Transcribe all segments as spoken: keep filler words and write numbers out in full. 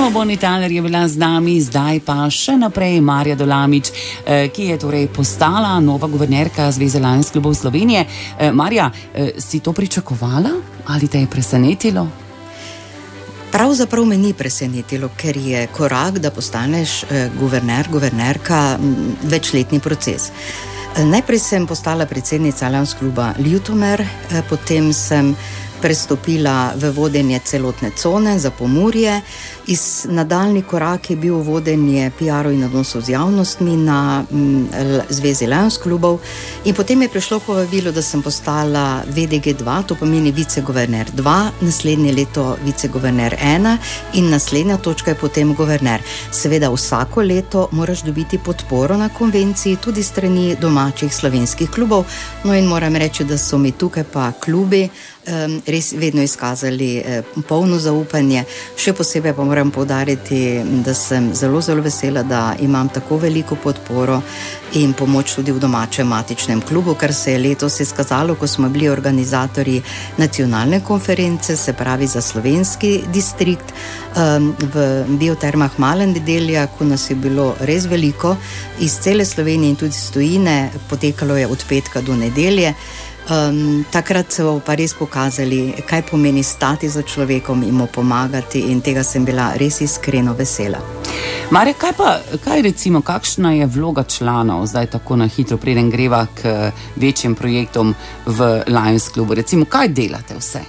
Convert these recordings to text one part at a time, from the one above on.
Emo Bonitaler je bila z nami, zdaj pa še naprej Marja Dolamič, ki je torej postala nova guvernerka Zveze Lions klubov Slovenije. Marja, si to pričakovala ali te je presenetilo? Pravzaprav me ni presenetilo, ker je korak, da postaneš guverner, guvernerka, večletni proces. Najprej sem postala predsednica Lions kluba Ljutomer, potem sem prestopila v vodenje celotne cone za Pomurje. Iz nadaljni korak je bil vodenje P R-ov in odnosov z javnostmi na m, Zvezi Lions klubov in potem je prišlo povabilo, da sem postala V D G dva, to pomeni viceguverner dva, naslednje leto viceguverner ena in naslednja točka je potem guverner. Seveda vsako leto moraš dobiti podporo na konvenciji tudi strani domačih slovenskih klubov, no in moram reči, da so mi tukaj pa klubi um, res vedno izkazali um, polno zaupanje, še posebej pa moram poudariti, da sem zelo, zelo vesela, da imam tako veliko podporo in pomoč tudi v domačem matičnem klubu, kar se je letos izkazalo, ko smo bili organizatorji nacionalne konference, se pravi za slovenski distrikt um, v Biotermah Mala nedelja, ko nas je bilo res veliko iz cele Slovenije in tudi iz tujine, potekalo je od petka do nedelje. Um, takrat so pa res pokazali, kaj pomeni stati za človekom in mu pomagati in tega sem bila res iskreno vesela. Marja, kaj pa, kaj recimo, kakšna je vloga članov zdaj tako na hitro, preden greva k večjim projektom v Lions klubu? Recimo, kaj delate vse?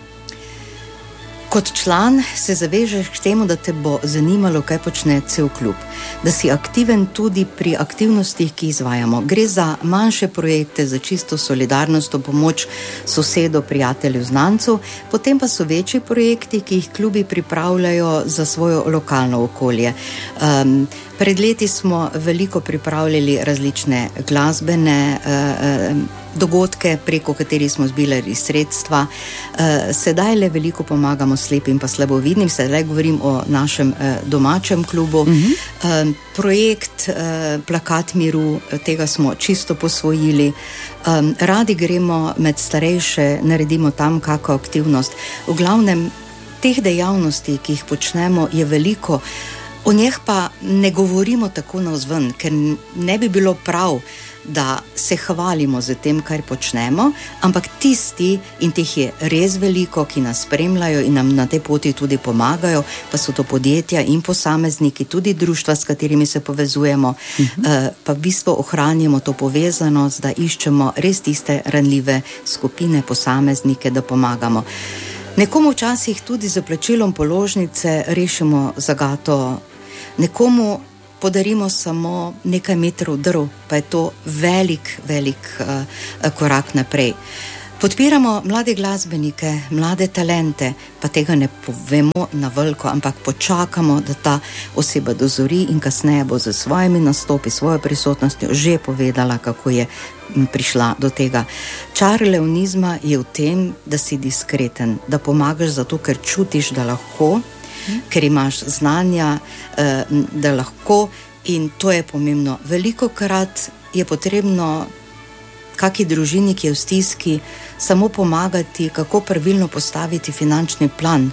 Kot član se zavežeš k temu, da te bo zanimalo, kaj počne cel klub. Da si aktiven tudi pri aktivnostih, ki izvajamo. Gre za manjše projekte, za čisto solidarnost, pomoč sosedu, prijatelju, znancu, potem pa so večji projekti, ki jih klubi pripravljajo za svojo lokalno okolje. Um, pred leti smo veliko pripravljali različne glasbene uh, dogodke, preko katerih smo zbirali sredstva. Sedaj le veliko pomagamo slepim pa slabovidnim, sedaj govorim o našem domačem klubu. Uh-huh. Projekt Plakat miru, tega smo čisto posvojili. Radi gremo med starejše, naredimo tam kako aktivnost. V glavnem, teh dejavnosti, ki jih počnemo, je veliko. O njih pa ne govorimo tako navzven, ker ne bi bilo prav, da se hvalimo z tem, kar počnemo, ampak tisti, in teh je res veliko, ki nas spremljajo in nam na tej poti tudi pomagajo, pa so to podjetja in posamezniki, tudi društva, s katerimi se povezujemo, uh-huh. pa v bistvu ohranjamo to povezanost, da iščemo res tiste ranljive skupine, posameznike, da pomagamo. Nekomu včasih tudi za plačilom položnice rešimo zagato, nekomu podarimo samo nekaj metrov drv, pa je to velik, velik uh, korak naprej. Podpiramo mlade glasbenike, mlade talente, pa tega ne povemo na veliko, ampak počakamo, da ta oseba dozori in kasneje bo z svojimi nastopi, svojo prisotnostjo že povedala, kako je prišla do tega. Čar leonizma je v tem, da si diskreten, da pomagaš zato, ker čutiš, da lahko, ker imaš znanja, da lahko, in to je pomembno. Velikokrat je potrebno kaki družini, ki je v stiski, samo pomagati, kako pravilno postaviti finančni plan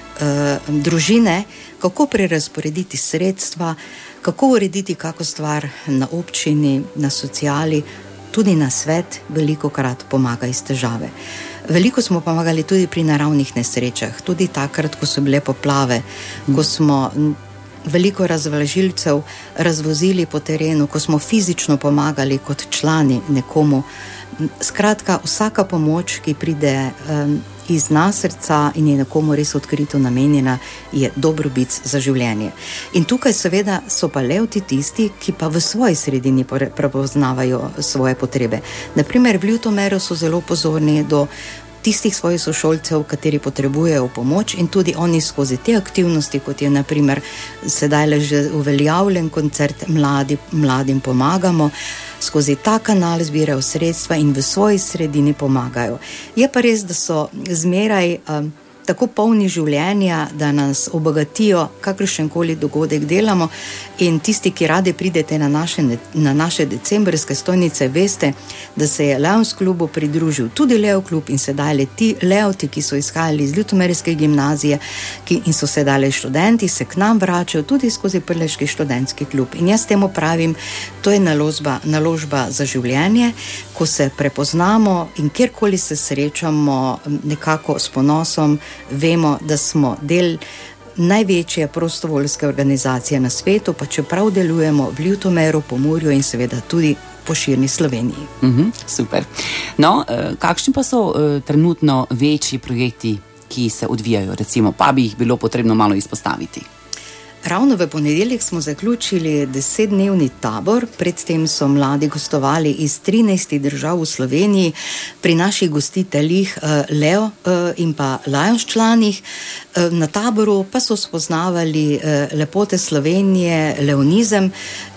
družine, kako prerazporediti sredstva, kako urediti kako stvar na občini, na sociali, tudi na svet velikokrat pomaga iz težave. Veliko smo pomagali tudi pri naravnih nesrečah, tudi takrat, ko so bile poplave, ko smo veliko razvlažilcev razvozili po terenu, ko smo fizično pomagali kot člani nekomu. Skratka, vsaka pomoč, ki pride um, iz nas srca in je nekomu res odkrito namenjena, je dobrobit za življenje. In tukaj seveda so pa levti tisti, ki pa v svoji sredini prepoznavajo svoje potrebe. Naprimer, v Ljutomeru so zelo pozorni do tistih svojih sošolcev, kateri potrebujejo pomoč in tudi oni skozi te aktivnosti, kot je naprimer sedaj le že uveljavljen koncert Mladi, mladim pomagamo, skozi ta kanal zbirajo sredstva in v svoji sredini pomagajo. Je pa res, da so zmeraj um, tako polni življenja, da nas obogatijo, kakršen koli dogodek delamo. In tisti, ki radi pridete na naše, na naše decembrske stojnice, veste, da se je Lions klubu pridružil tudi Leo klub in sedaj le ti Leoti, ki so izhajali iz Ljutomerske gimnazije ki, in so sedaj študenti, se k nam vračajo tudi skozi Prleški študentski klub. In jaz temu pravim, to je naložba, naložba za življenje, ko se prepoznamo in kjerkoli se srečamo, nekako s ponosom vemo, da smo del največje prostovoljske organizacije na svetu, pa čeprav delujemo v Ljutomeru, Pomurju in seveda tudi po širni Sloveniji. Mhm, super. No, kakšni pa so trenutno večji projekti, ki se odvijajo, recimo, pa bi jih bilo potrebno malo izpostaviti? Ravno v ponedeljek smo zaključili desetdnevni tabor, predtem so mladi gostovali iz trinajstih držav v Sloveniji pri naših gostiteljih Leo in pa Lions članih. Na taboru pa so spoznavali lepote Slovenije, leonizem.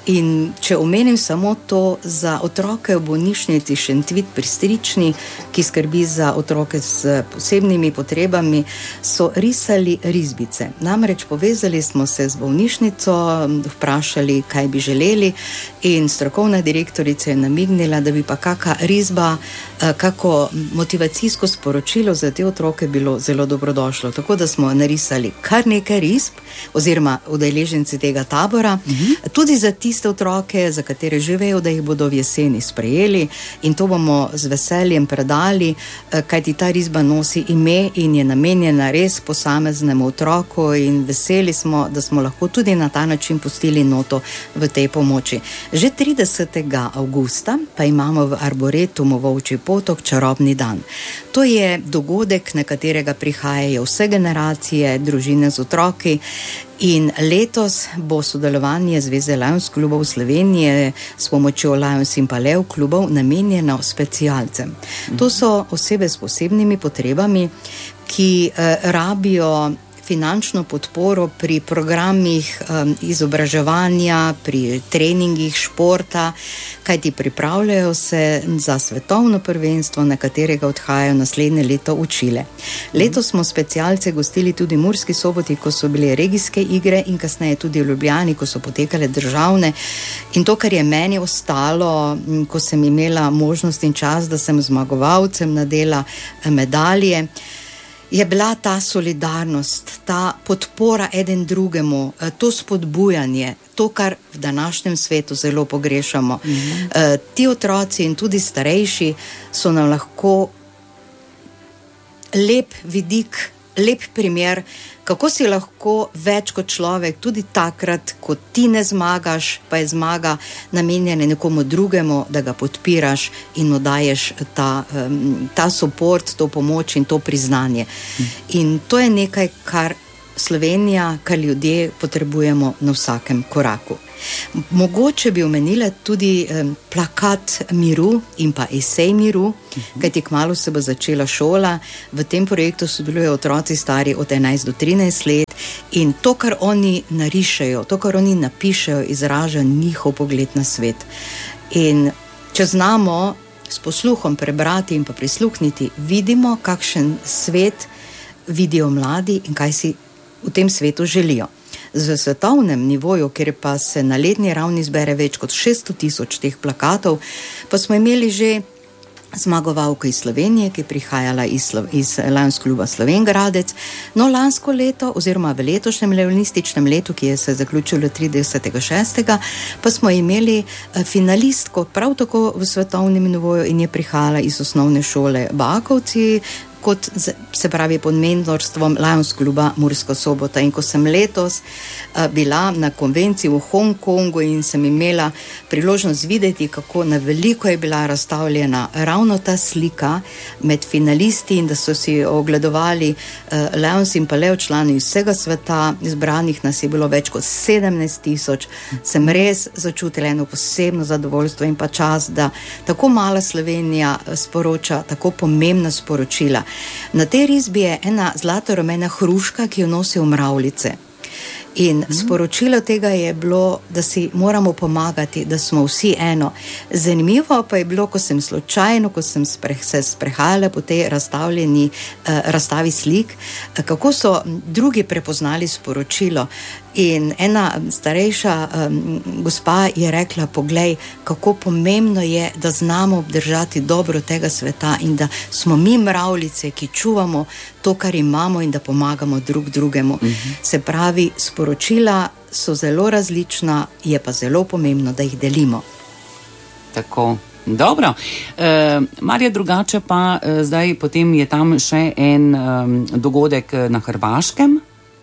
In če omenim samo to, za otroke v bolnišnici Šentvid pri Strični, ki skrbi za otroke s posebnimi potrebami, so risali risbice. Namreč povezali smo se z bolnišnico, vprašali, kaj bi želeli, in strokovna direktorica je namignila, da bi pa kaka risba, kako motivacijsko sporočilo za te otroke bilo zelo dobrodošlo. Tako da smo narisali kar nekaj risb, oziroma udeleženci tega tabora, mhm. tudi za tiste otroke, za katere že vejo, da jih bodo v jeseni sprejeli, in to bomo z veseljem predali, kajti ta risba nosi ime in je namenjena res posameznemu otroku, in veseli smo, da smo lahko tudi na ta način pustili noto v tej pomoči. Že tridesetega avgusta pa imamo v Arboretumu Volčji potok čarobni dan. To je dogodek, na katerega prihajajo vse generacije, družine z otroki. In letos bo sodelovanje Zveze Lions klubov Slovenije s pomočjo Lions in pa Leo klubov namenjeno specialcem. To so osebe s posebnimi potrebami, ki eh, rabijo finančno podporo pri programih um, izobraževanja, pri treningih športa, kajti pripravljajo se za svetovno prvenstvo, na katerega odhajajo naslednje leto v Čile. Letos smo specialce gostili tudi v Murski Soboti, ko so bile regijske igre, in kasneje tudi v Ljubljani, ko so potekale državne. In to, kar je meni ostalo, ko sem imela možnost in čas, da sem zmagovalcem nadela medalje, je bila ta solidarnost, ta podpora eden drugemu, to spodbujanje, to, kar v današnjem svetu zelo pogrešamo. Mm-hmm. Uh, ti otroci in tudi starejši so nam lahko lep vidik, lep primer, kako si lahko več kot človek, tudi takrat, ko ti ne zmagaš, pa je zmaga namenjena nekomu drugemu, da ga podpiraš in mu daješ ta, ta support, to pomoč in to priznanje. In to je nekaj, kar Slovenija, kar ljudje potrebujemo na vsakem koraku. Mogoče bi omenila tudi eh, plakat miru in pa esej miru, uh-huh. kajti kmalu se bo začela šola. V tem projektu sodelujejo otroci stari od enajst do trinajst let, in to, kar oni narišejo, to, kar oni napišejo, izraža njihov pogled na svet. In če znamo s posluhom prebrati in pa prisluhniti, vidimo, kakšen svet vidijo mladi in kaj si v tem svetu želijo. Z svetovnem nivoju, kjer pa se na letni ravni zbere več kot šeststo tisoč teh plakatov, pa smo imeli že zmagovalko iz Slovenije, ki je prihajala iz, iz Lions kluba Slovenj Gradec. No, lansko leto, oziroma v letošnjem leonističnem letu, ki je se zaključilo tridesetega šestega, pa smo imeli finalistko prav tako v svetovnem nivoju in je prihajala iz osnovne šole Bakovci, kot se pravi pod mentorstvom Lions kluba Murska Sobota. In ko sem letos uh, bila na konvenciji v Hongkongu in sem imela priložnost videti, kako na veliko je bila razstavljena ravno ta slika med finalisti in da so si ogledovali uh, Lions in pa Leo člani iz vsega sveta, izbranih nas je bilo več kot sedemnajst tisoč, sem res začutila eno posebno zadovoljstvo in pa čas, da tako mala Slovenija sporoča tako pomembna sporočila. Na tej risbi je ena zlato rumena hruška, ki jo nosi v mravljice. In sporočilo tega je bilo, da si moramo pomagati, da smo vsi eno. Zanimivo pa je bilo, ko sem slučajno, ko sem spre, se sprehajala po tej razstavljeni uh, razstavi slik, uh, kako so drugi prepoznali sporočilo. In ena starejša um, gospa je rekla, poglej, kako pomembno je, da znamo obdržati dobro tega sveta in da smo mi mravljice, ki čuvamo to, kar imamo in da pomagamo drug drugemu. Uh-huh. Se pravi, sporočila so zelo različna, je pa zelo pomembno, da jih delimo. Tako. Dobro. E, Marja, drugače pa e, zdaj potem je tam še en um, dogodek na Hrvaškem.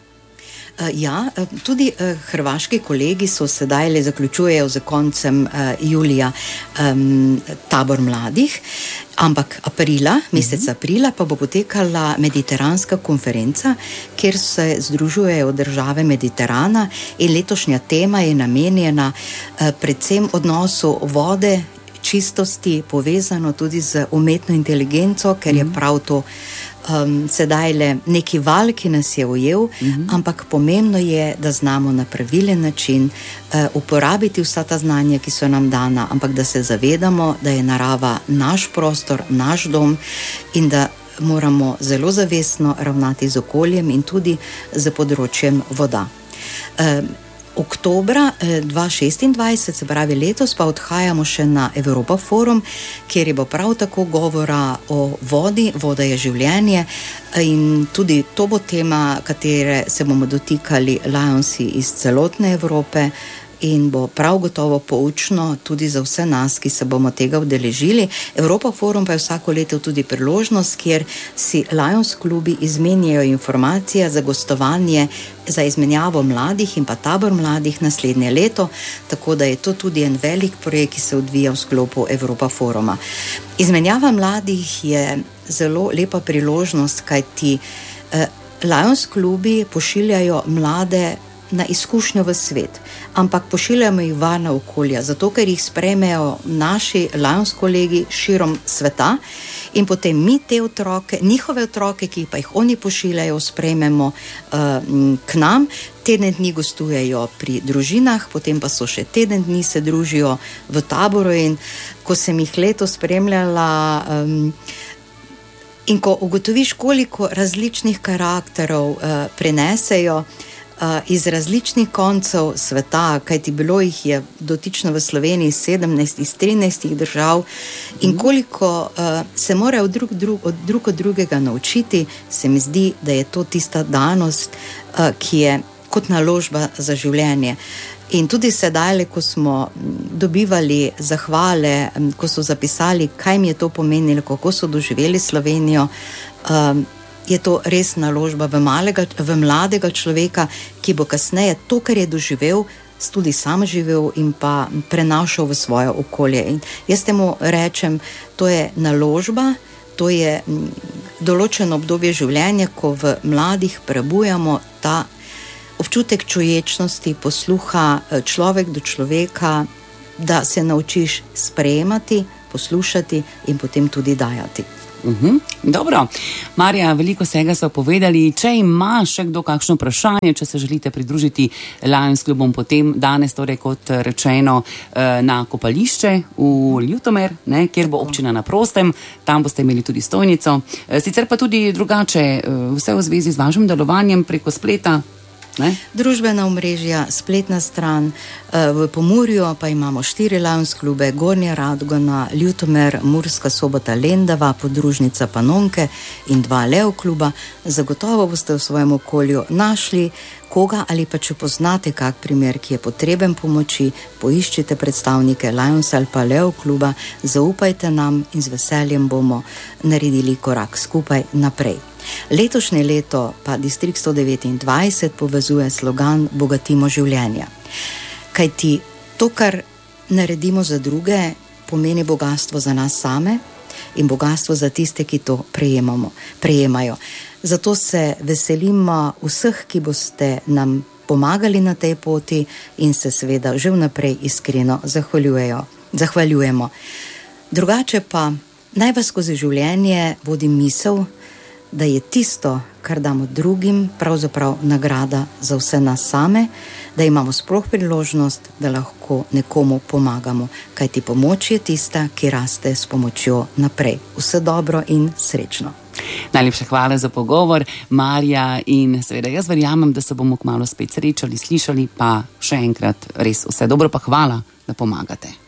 Ja, tudi hrvaški kolegi so sedaj le zaključujejo za koncem julija um, tabor mladih, ampak aprila, mesec aprila pa bo potekala mediteranska konferenca, kjer se združujejo države Mediterana in letošnja tema je namenjena uh, predvsem odnosu vode, čistosti, povezano tudi z umetno inteligenco, ker je prav to Um, sedaj le neki val, ki nas je ujel, mm-hmm. ampak pomembno je, da znamo na pravilen način uh, uporabiti vsa ta znanja, ki so nam dana, ampak da se zavedamo, da je narava naš prostor, naš dom in da moramo zelo zavestno ravnati z okoljem in tudi z področjem voda. Um, Oktobra dva tisoč šestindvajset, se pravi letos, pa odhajamo še na Evropa forum, kjer je bo prav tako govora o vodi, voda je življenje in tudi to bo tema, katere se bomo dotikali Lionsi iz celotne Evrope in bo prav gotovo poučno tudi za vse nas, ki se bomo tega udeležili. Evropa forum pa je vsako leto tudi priložnost, kjer si Lions klubi izmenjajo informacije za gostovanje, za izmenjavo mladih in pa tabor mladih naslednje leto, tako da je to tudi en velik projekt, ki se odvija v sklopu Evropa foruma. Izmenjava mladih je zelo lepa priložnost, kajti eh, Lions klubi pošiljajo mlade na izkušnjo v svet, ampak pošiljamo jih varna okolja, zato ker jih sprejmejo naši Lions kolegi širom sveta in potem mi te otroke, njihove otroke, ki pa jih oni pošiljajo, sprejmemo uh, k nam, teden dni gostujejo pri družinah, potem pa so še teden dni se družijo v taboru in ko sem jih letos spremljala um, in ko ugotoviš, koliko različnih karakterov uh, prenesejo iz različnih koncev sveta, kajti bilo jih je dotično v Sloveniji sedemnajst iz trinajstih držav in koliko uh, se morajo drug, drug, od drug od drugega naučiti, se mi zdi, da je to tista danost, uh, ki je kot naložba za življenje. In tudi sedaj, ko smo dobivali zahvale, ko so zapisali, kaj mi je to pomenilo, kako so doživeli Slovenijo, um, je to res naložba v, malega, v mladega človeka, ki bo kasneje to, kar je doživel, tudi sam živel in pa prenašal v svoje okolje. In jaz temu rečem, to je naložba, to je določeno obdobje življenja, ko v mladih prebujamo ta občutek čuječnosti, posluha človek do človeka, da se naučiš sprejemati, poslušati in potem tudi dajati. Uhum. Dobro, Marja, veliko vsega so povedali. Če ima še kdo kakšno vprašanje, če se želite pridružiti Lions klubom, potem danes, torej kot rečeno, na kopališče v Ljutomer, ne, kjer bo občina na prostem, tam boste imeli tudi stojnico. Sicer pa tudi drugače, vse v zvezi z vašim delovanjem preko spleta. Ne? Družbena omrežja, spletna stran, v Pomurju pa imamo štiri Lions klube, Gornja Radgona, Ljutomer, Murska Sobota, Lendava, podružnica Panonke in dva Leo kluba. Zagotovo boste v svojem okolju našli koga ali pa če poznate kak primer, ki je potreben pomoči, poiščite predstavnike Lions ali pa Leo kluba, zaupajte nam in z veseljem bomo naredili korak skupaj naprej. Letošnje leto pa Distrikt sto devetindvajset povezuje slogan Bogatimo življenja. Kajti to, kar naredimo za druge, pomeni bogastvo za nas same in bogastvo za tiste, ki to prejemamo, prejemajo. Zato se veselimo vseh, ki boste nam pomagali na tej poti in se seveda že vnaprej iskreno zahvaljujejo, zahvaljujemo. Drugače pa naj vas skozi življenje vodi misel, da je tisto, kar damo drugim, pravzaprav nagrada za vse nas same, da imamo sploh priložnost, da lahko nekomu pomagamo, kajti pomoč je tista, ki raste s pomočjo naprej. Vse dobro in srečno. Najlepša hvala za pogovor, Marja, in seveda jaz verjamem, da se bomo kmalu spet srečali, slišali, pa še enkrat res vse dobro, pa hvala, da pomagate.